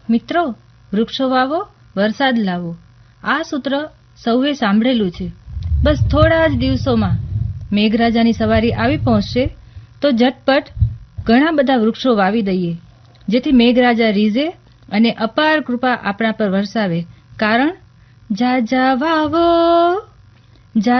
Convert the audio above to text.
મિત્રો, વૃક્ષો વાવો, વરસાદ લાવો. આ સૂત્ર સૌએ સાંભળેલું છે. બસ થોડા જ દિવસોમાં મેઘરાજાની સવારી આવી પહોંચશે તો ઝટપટ ઘણા બધા વૃક્ષો વાવી દઈએ, જેથી મેઘરાજા રીઝે અને અપાર કૃપા આપણા પર વરસાવે. કારણ ઝાઝા વાવો,